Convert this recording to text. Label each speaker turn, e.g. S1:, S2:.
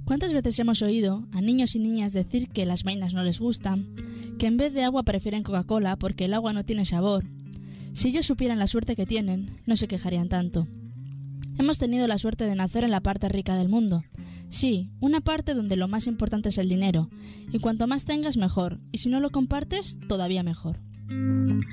S1: ¿Cuántas veces hemos oído a niños y niñas decir que las vainas no les gustan, que en vez de agua prefieren Coca-Cola porque el agua no tiene sabor? Si ellos supieran la suerte que tienen, no se quejarían tanto. Hemos tenido la suerte de nacer en la parte rica del mundo. Sí, una parte donde lo más importante es el dinero, y cuanto más tengas mejor, y si no lo compartes, todavía mejor.